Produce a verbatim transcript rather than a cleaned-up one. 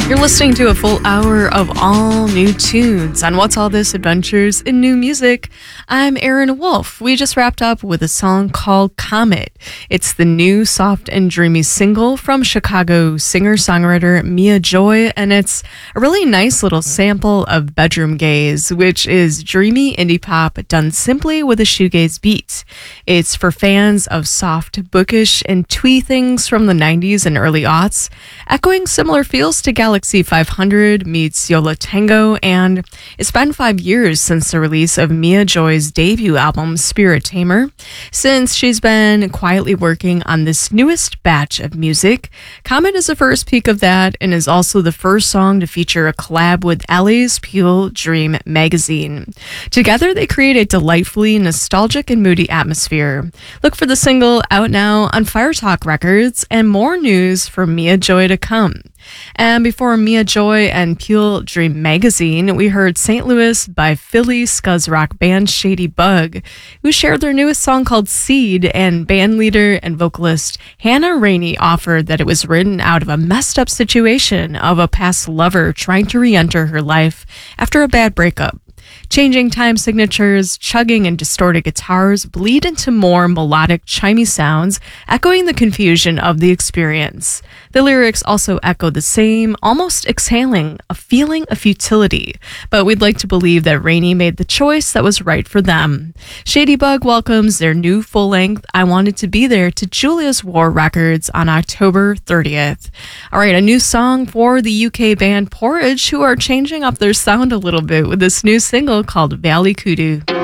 You're listening to a full hour of all new tunes on What's All This Adventures in New Music. I'm Erin Wolf. We just wrapped up with a song called Comet. It's the new soft and dreamy single from Chicago singer-songwriter Mia Joy, and it's a really nice little sample of Bedroom Gaze, which is dreamy indie pop done simply with a shoegaze beat. It's for fans of soft, bookish, and twee things from the nineties and early aughts, echoing similar feels to Galaxy five hundred meets Yola Tango, and it's been five years since the release of Mia Joy's debut album, Spirit Tamer. Since she's been quietly working on this newest batch of music, Comet is the first peek of that and is also the first song to feature a collab with Ellie's Pure Dream magazine. Together, they create a delightfully nostalgic and moody atmosphere. Look for the single out now on Fire Talk Records, and more news from Mia Joy to come. And before Mia Joy and Pure Dream magazine, we heard Saint Louis by Philly scuzz rock band Shady Bug, who shared their newest song called Seed, and band leader and vocalist Hannah Rainey offered that it was written out of a messed up situation of a past lover trying to re-enter her life after a bad breakup. Changing time signatures, chugging and distorted guitars bleed into more melodic, chimey sounds, echoing the confusion of the experience. The lyrics also echo the same, almost exhaling, a feeling of futility, but we'd like to believe that Rainey made the choice that was right for them. Shady Bug welcomes their new full-length I Wanted to Be There to Julius War Records on October thirtieth. All right, a new song for the U K band Porridge, who are changing up their sound a little bit with this new single called Valley Kudu.